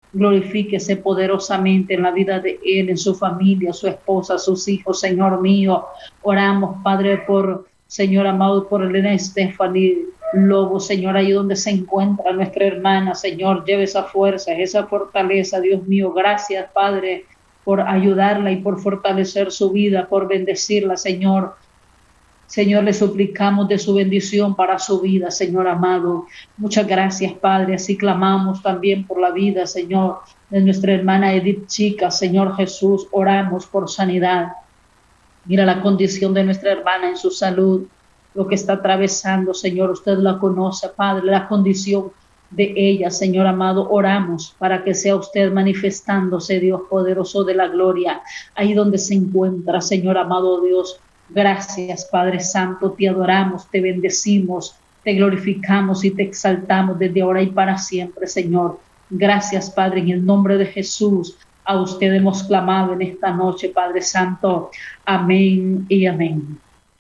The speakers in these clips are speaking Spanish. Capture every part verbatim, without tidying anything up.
glorifíquese poderosamente en la vida de él, en su familia, su esposa, sus hijos, Señor mío. Oramos, Padre, por, Señor amado, por Elena Stephanie Lobo, Señor, ahí donde se encuentra nuestra hermana, Señor, lleve esa fuerza, esa fortaleza, Dios mío. Gracias, Padre, por ayudarla y por fortalecer su vida, por bendecirla, Señor. Señor, le suplicamos de su bendición para su vida, Señor amado. Muchas gracias, Padre. Así clamamos también por la vida, Señor, de nuestra hermana Edith Chica. Señor Jesús, oramos por sanidad. Mira la condición de nuestra hermana en su salud, lo que está atravesando, Señor. Usted la conoce, Padre, la condición de ella, Señor amado. Oramos para que sea usted manifestándose, Dios poderoso de la gloria, ahí donde se encuentra, Señor amado Dios. Gracias, Padre Santo, te adoramos, te bendecimos, te glorificamos y te exaltamos desde ahora y para siempre, Señor. Gracias, Padre, en el nombre de Jesús. A usted hemos clamado en esta noche, Padre Santo. Amén y amén.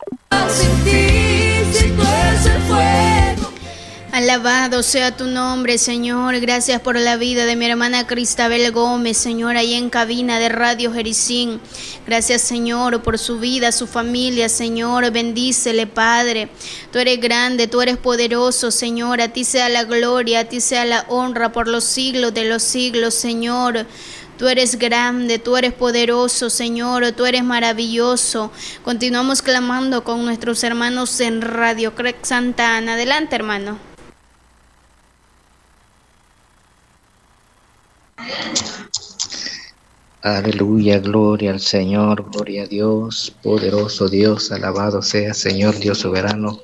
Alabado sea tu nombre, Señor. Gracias por la vida de mi hermana Cristabel Gómez, Señor, ahí en cabina de Radio Jericín. Gracias, Señor, por su vida, su familia, Señor. Bendícele, Padre. Tú eres grande, tú eres poderoso, Señor. A ti sea la gloria, a ti sea la honra por los siglos de los siglos, Señor. Tú eres grande, tú eres poderoso, Señor, tú eres maravilloso. Continuamos clamando con nuestros hermanos en Radio Crec Santa Ana. Adelante, hermano. Aleluya, gloria al Señor, gloria a Dios, poderoso Dios, alabado sea Señor Dios soberano,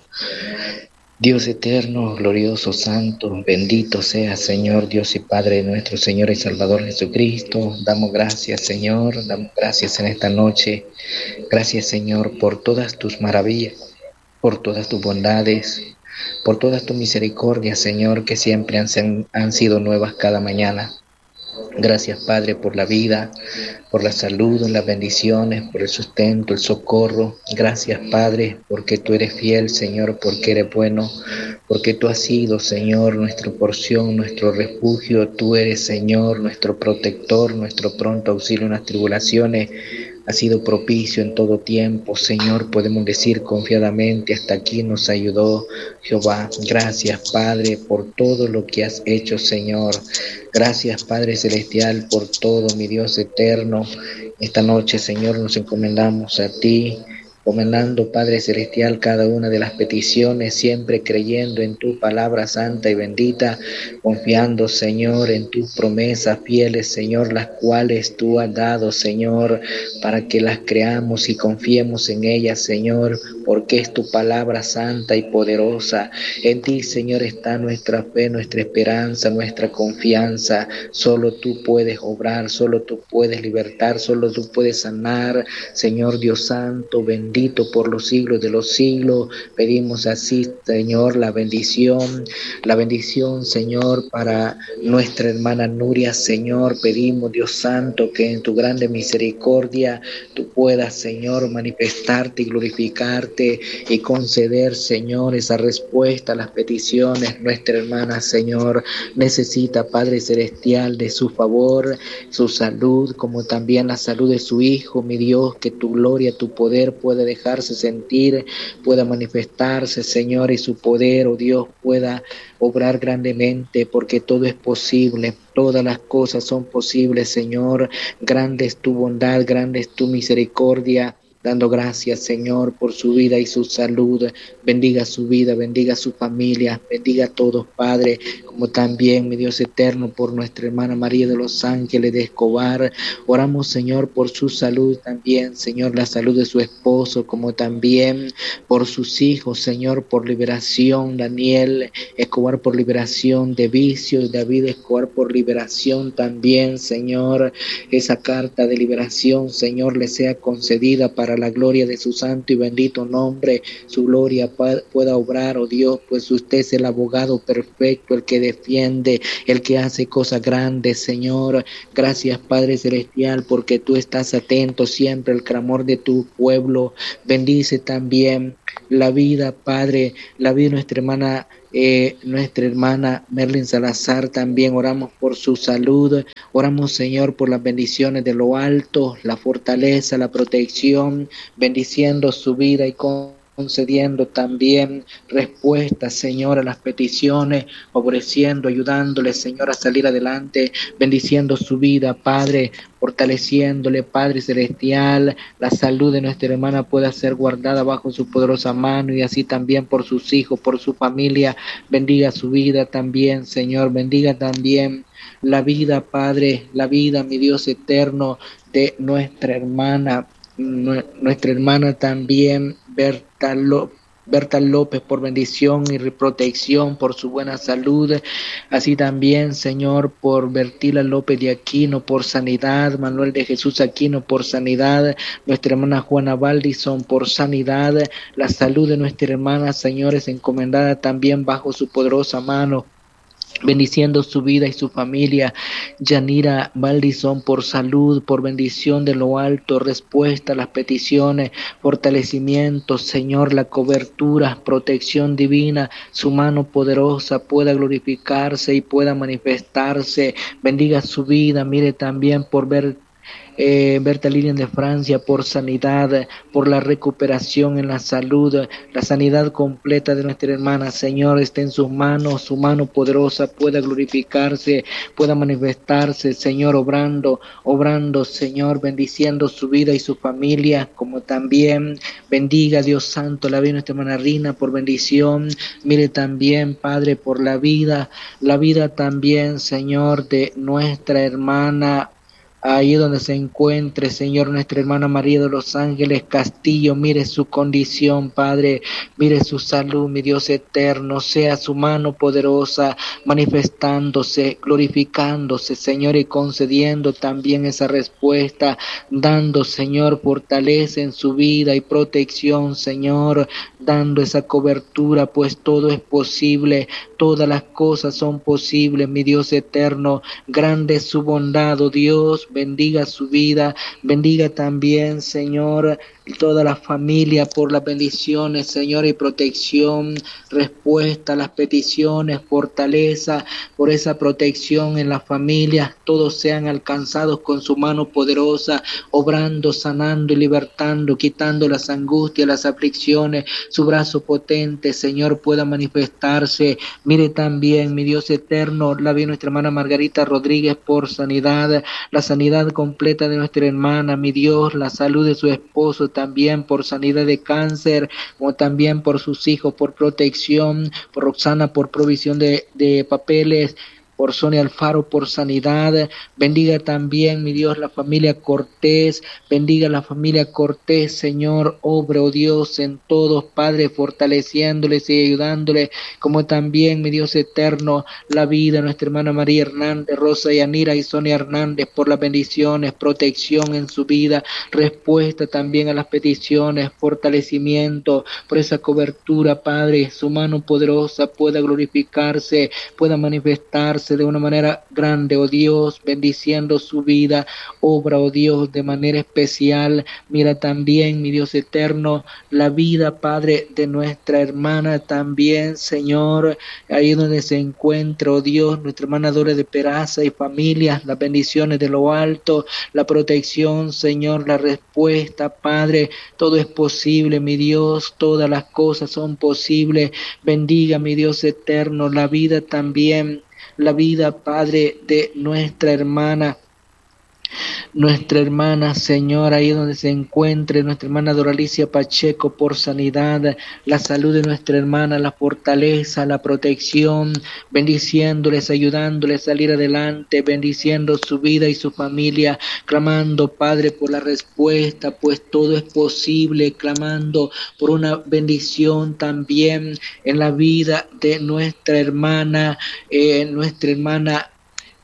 Dios eterno, glorioso, santo, bendito sea Señor Dios y Padre de nuestro Señor y Salvador Jesucristo. Damos gracias, Señor, damos gracias en esta noche. Gracias, Señor, por todas tus maravillas, por todas tus bondades, por todas tus misericordias, Señor, que siempre han, han sido nuevas cada mañana. Gracias, Padre, por la vida, por la salud, las bendiciones, por el sustento, el socorro. Gracias, Padre, porque tú eres fiel, Señor, porque eres bueno, porque tú has sido, Señor, nuestra porción, nuestro refugio. Tú eres, Señor, nuestro protector, nuestro pronto auxilio en las tribulaciones. Ha sido propicio en todo tiempo, Señor, podemos decir confiadamente, hasta aquí nos ayudó Jehová. Gracias, Padre, por todo lo que has hecho, Señor. Gracias, Padre Celestial, por todo, mi Dios eterno. Esta noche, Señor, nos encomendamos a ti, encomendando, Padre Celestial, cada una de las peticiones, siempre creyendo en tu palabra santa y bendita, confiando, Señor, en tus promesas fieles, Señor, las cuales tú has dado, Señor, para que las creamos y confiemos en ellas, Señor, porque es tu palabra santa y poderosa. En ti, Señor, está nuestra fe, nuestra esperanza, nuestra confianza. Solo tú puedes obrar, solo tú puedes libertar, solo tú puedes sanar, Señor Dios Santo, bendito. Bendito por los siglos de los siglos. Pedimos así, Señor, la bendición, la bendición, Señor, para nuestra hermana Nuria, Señor. Pedimos, Dios Santo, que en tu grande misericordia tú puedas, Señor, manifestarte y glorificarte y conceder, Señor, esa respuesta a las peticiones. Nuestra hermana, Señor, necesita, Padre Celestial, de su favor, su salud, como también la salud de su hijo, mi Dios, que tu gloria, tu poder pueda dejarse sentir, pueda manifestarse, Señor, y su poder, oh Dios, pueda obrar grandemente, porque todo es posible, todas las cosas son posibles, Señor. Grande es tu bondad, grande es tu misericordia. Dando gracias, Señor, por su vida y su salud. Bendiga su vida, bendiga su familia, bendiga a todos, Padre, como también, mi Dios eterno, por nuestra hermana María de los Ángeles de Escobar. Oramos, Señor, por su salud también, Señor, la salud de su esposo, como también por sus hijos, Señor, por liberación. Daniel Escobar por liberación de vicios, David Escobar por liberación también, Señor. Esa carta de liberación, Señor, le sea concedida para la gloria de su santo y bendito nombre. Su gloria pueda obrar, oh Dios, pues usted es el abogado perfecto, el que defiende, el que hace cosas grandes, Señor. Gracias, Padre Celestial, porque tú estás atento siempre al clamor de tu pueblo. Bendice también la vida, Padre, la vida de nuestra hermana eh, nuestra hermana Merlin Salazar, también oramos por su salud. Oramos, Señor, por las bendiciones de lo alto, la fortaleza, la protección, bendiciendo su vida y con concediendo también respuestas, Señor, a las peticiones, favoreciendo, ayudándole, Señor, a salir adelante, bendiciendo su vida, Padre, fortaleciéndole, Padre Celestial, la salud de nuestra hermana pueda ser guardada bajo su poderosa mano y así también por sus hijos, por su familia, bendiga su vida también, Señor, bendiga también la vida, Padre, la vida, mi Dios eterno, de nuestra hermana, nuestra hermana también, Berta López. Berta López, por bendición y protección, por su buena salud, así también, Señor, por Bertila López de Aquino, por sanidad, Manuel de Jesús Aquino, por sanidad, nuestra hermana Juana Valdison, por sanidad, la salud de nuestra hermana, Señor, es encomendada también bajo su poderosa mano, bendiciendo su vida y su familia. Yanira Valdison, por salud, por bendición de lo alto, respuesta a las peticiones, fortalecimiento, Señor, la cobertura, protección divina, su mano poderosa pueda glorificarse y pueda manifestarse. Bendiga su vida. Mire también por ver Eh, Berta Lilian de Francia, por sanidad, por la recuperación en la salud, la sanidad completa de nuestra hermana, Señor, esté en sus manos, su mano poderosa pueda glorificarse, pueda manifestarse, Señor, obrando, obrando, Señor, bendiciendo su vida y su familia, como también bendiga, Dios Santo, la vida de nuestra hermana Rina, por bendición. Mire también, Padre, por la vida, la vida también, Señor, de nuestra hermana, ahí donde se encuentre, Señor, nuestra hermana María de los Ángeles Castillo, mire su condición, Padre, mire su salud, mi Dios eterno, sea su mano poderosa manifestándose, glorificándose, Señor, y concediendo también esa respuesta, dando, Señor, fortaleza en su vida y protección, Señor, dando esa cobertura, pues todo es posible, todas las cosas son posibles, mi Dios eterno, grande es su bondad, oh Dios, bendiga su vida, bendiga también, Señor, toda la familia por las bendiciones, Señor, y protección, respuesta a las peticiones, fortaleza, por esa protección en las familias, todos sean alcanzados con su mano poderosa, obrando, sanando y libertando, quitando las angustias, las aflicciones, su brazo potente, Señor, pueda manifestarse. Mire también, mi Dios eterno, la vida de nuestra hermana Margarita Rodríguez por sanidad, la sanidad completa de nuestra hermana, mi Dios, la salud de su esposo también por sanidad de cáncer, como también por sus hijos, por protección, por Roxana, por provisión de, de papeles, por Sonia Alfaro, por sanidad. Bendiga también, mi Dios, la familia Cortés, bendiga la familia Cortés, Señor, obra, oh Dios, en todos, Padre, fortaleciéndoles y ayudándoles, como también, mi Dios eterno, la vida de nuestra hermana María Hernández, Rosa Yanira y Sonia Hernández, por las bendiciones, protección en su vida, respuesta también a las peticiones, fortalecimiento, por esa cobertura, Padre, su mano poderosa pueda glorificarse, pueda manifestarse de una manera grande, oh Dios, bendiciendo su vida, obra, oh Dios, de manera especial. Mira también, mi Dios eterno, la vida, Padre, de nuestra hermana también, Señor, ahí donde se encuentra, oh Dios, nuestra hermana Dora de Peraza y familia, las bendiciones de lo alto, la protección, Señor, la respuesta, Padre, todo es posible, mi Dios, todas las cosas son posibles. Bendiga, mi Dios eterno, la vida también, la vida, Padre, de nuestra hermana, nuestra hermana, Señor, ahí donde se encuentre, nuestra hermana Doralicia Pacheco, por sanidad, la salud de nuestra hermana, la fortaleza, la protección, bendiciéndoles, ayudándoles a salir adelante, bendiciendo su vida y su familia, clamando, Padre, por la respuesta, pues todo es posible, clamando por una bendición también en la vida de nuestra hermana, eh, nuestra hermana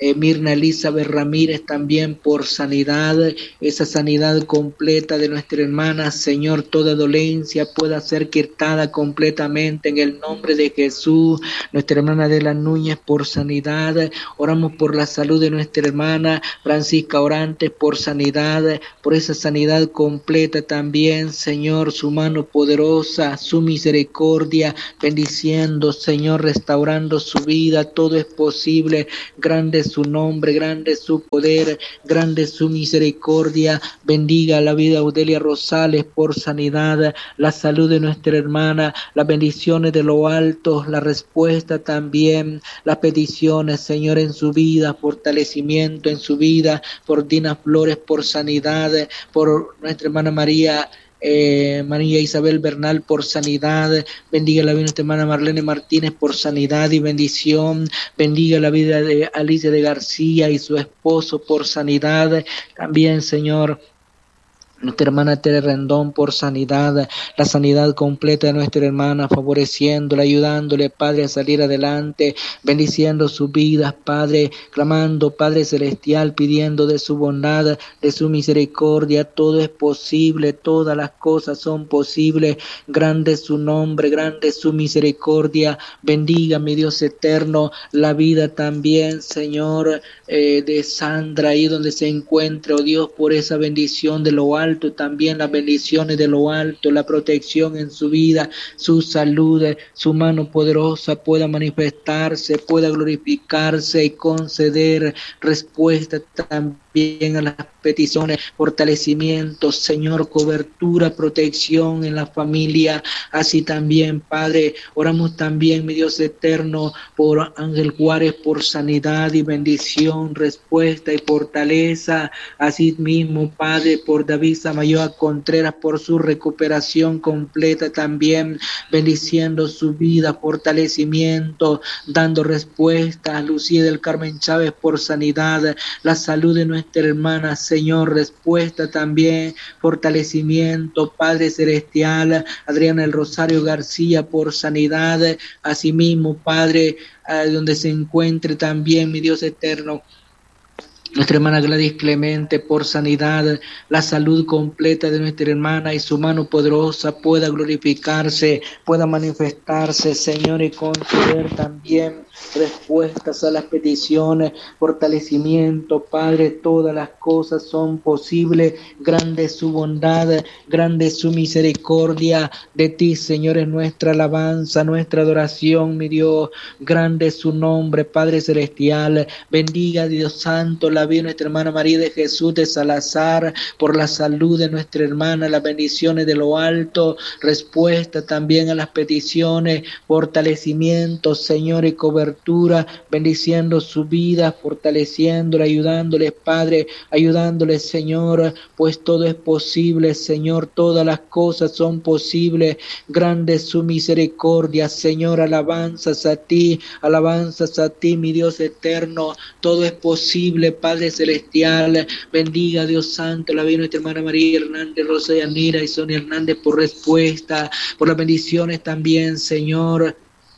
eh, Mirna Elizabeth Ramírez también por sanidad, esa sanidad completa de nuestra hermana. Señor, toda dolencia pueda ser quitada completamente en el nombre de Jesús. Nuestra hermana Adela Núñez por sanidad. Oramos por la salud de nuestra hermana Francisca Orantes por sanidad, por esa sanidad completa también, Señor, su mano poderosa, su misericordia, bendiciendo, Señor, restaurando su vida. Todo es posible. Grande es su nombre, grande es su poder, grande es su misericordia. Bendiga la vida de Audelia Rosales por sanidad, la salud de nuestra hermana, las bendiciones de lo alto, la respuesta también, las peticiones, Señor, en su vida, fortalecimiento en su vida, por Dina Flores por sanidad, por nuestra hermana María Eh, María Isabel Bernal por sanidad. Bendiga la vida de nuestra hermana Marlene Martínez por sanidad y bendición. Bendiga la vida de Alicia de García y su esposo por sanidad también, Señor. Nuestra hermana Tere Rendón por sanidad, la sanidad completa de nuestra hermana, favoreciéndola, ayudándole, Padre, a salir adelante, bendiciendo sus vidas, Padre, clamando, Padre Celestial, pidiendo de su bondad, de su misericordia. Todo es posible, todas las cosas son posibles. Grande es su nombre, grande es su misericordia. Bendiga, mi Dios eterno, la vida también, Señor, eh, de Sandra, ahí donde se encuentra, oh Dios, por esa bendición de lo alto. También las bendiciones de lo alto, la protección en su vida, su salud, su mano poderosa pueda manifestarse, pueda glorificarse y conceder respuesta también a las peticiones, fortalecimiento, Señor, cobertura, protección en la familia. Así también, Padre, oramos también, mi Dios eterno, por Ángel Juárez, por sanidad y bendición, respuesta y fortaleza. Así mismo, Padre, por David Samayoa Contreras, por su recuperación completa también, bendiciendo su vida, fortalecimiento, dando respuesta. A Lucía del Carmen Chávez por sanidad, la salud de nuestra hermana, Señor, respuesta también, fortalecimiento, Padre Celestial. Adriana El Rosario García por sanidad, asimismo, Padre, donde se encuentre también, mi Dios eterno, nuestra hermana Gladys Clemente por sanidad, la salud completa de nuestra hermana y su mano poderosa pueda glorificarse, pueda manifestarse, Señor, y conceder también respuestas a las peticiones, fortalecimiento, Padre. Todas las cosas son posibles. Grande es su bondad, grande es su misericordia. De ti, Señor, es nuestra alabanza, nuestra adoración, mi Dios. Grande es su nombre, Padre Celestial. Bendiga, Dios Santo, la vida de nuestra hermana María de Jesús de Salazar, por la salud de nuestra hermana, las bendiciones de lo alto, respuesta también a las peticiones, fortalecimiento, Señor, y cobertura, bendiciendo su vida, fortaleciéndola, ayudándole, Padre, ayudándole, Señor, pues todo es posible, Señor, todas las cosas son posibles. Grande es su misericordia, Señor. Alabanzas a ti, alabanzas a ti, mi Dios eterno. Todo es posible, Padre Celestial. Bendiga, Dios Santo, la vida de nuestra hermana María Hernández, Rosa Yanira y Sonia Hernández por respuesta, por las bendiciones también, Señor.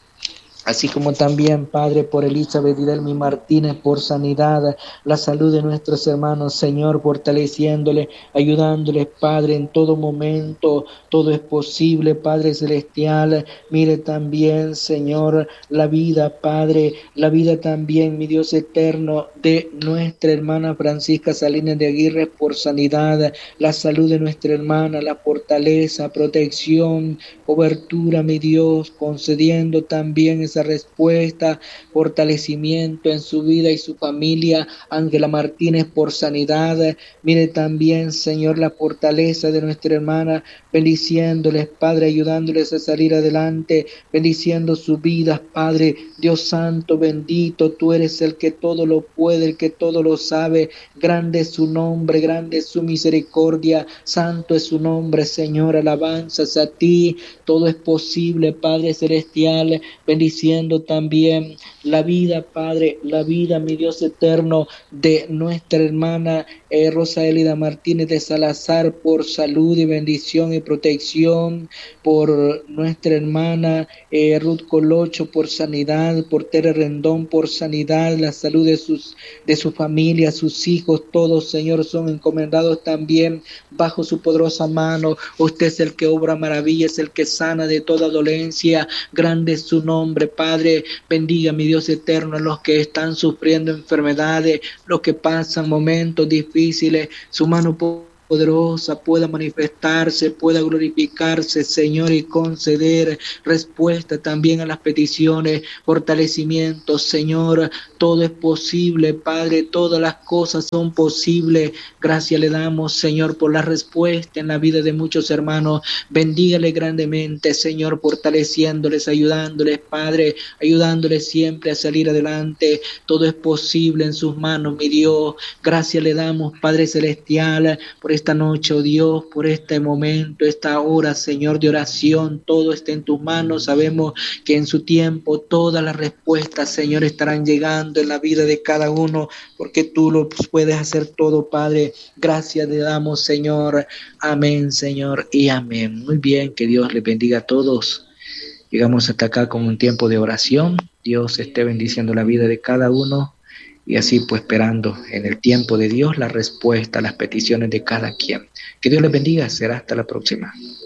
Así como también, Padre, por Elizabeth Didelmi Martínez, por sanidad, la salud de nuestros hermanos, Señor, fortaleciéndole, ayudándoles, Padre, en todo momento. Todo es posible, Padre Celestial. Mire también, Señor, la vida, Padre, la vida también, mi Dios eterno, de nuestra hermana Francisca Salinas de Aguirre, por sanidad, la salud de nuestra hermana, la fortaleza, protección, cobertura, mi Dios, concediendo también esa respuesta, fortalecimiento en su vida y su familia. Ángela Martínez por sanidad. Mire también, Señor, la fortaleza de nuestra hermana, bendiciéndoles, Padre, ayudándoles a salir adelante, bendiciendo sus vidas, Padre. Dios Santo, bendito, tú eres el que todo lo puede, el que todo lo sabe. Grande es su nombre, grande es su misericordia, santo es su nombre, Señor. Alabanzas a ti, todo es posible, Padre Celestial. Bendiciendo bendiciendo también la vida, Padre, la vida, mi Dios eterno, de nuestra hermana eh, Rosa Elida Martínez de Salazar, por salud y bendición y protección, por nuestra hermana eh, Ruth Colocho, por sanidad, por Tere Rendón, por sanidad, la salud de sus de su familia, sus hijos, todos, Señor, son encomendados también bajo su poderosa mano. Usted es el que obra maravillas, el que sana de toda dolencia. Grande es su nombre, Padre. Bendiga, mi Dios eterno, a los que están sufriendo enfermedades, los que pasan momentos difíciles. Su mano poderosa pueda manifestarse, pueda glorificarse, Señor, y conceder respuesta también a las peticiones, fortalecimiento, Señor. Todo es posible, Padre, todas las cosas son posibles. Gracias le damos, Señor, por la respuesta en la vida de muchos hermanos. Bendígale grandemente, Señor, fortaleciéndoles, ayudándoles, Padre, ayudándoles siempre a salir adelante. Todo es posible en sus manos, mi Dios. Gracias le damos, Padre Celestial, por esta noche, oh Dios, por este momento, esta hora, Señor, de oración. Todo está en tus manos. Sabemos que en su tiempo todas las respuestas, Señor, estarán llegando en la vida de cada uno, porque tú lo puedes hacer todo, Padre. Gracias le damos, Señor. Amén, Señor, y amén. Muy bien, que Dios les bendiga a todos. Llegamos hasta acá con un tiempo de oración. Dios esté bendiciendo la vida de cada uno. Y así pues esperando en el tiempo de Dios la respuesta a las peticiones de cada quien. Que Dios les bendiga. Será hasta la próxima.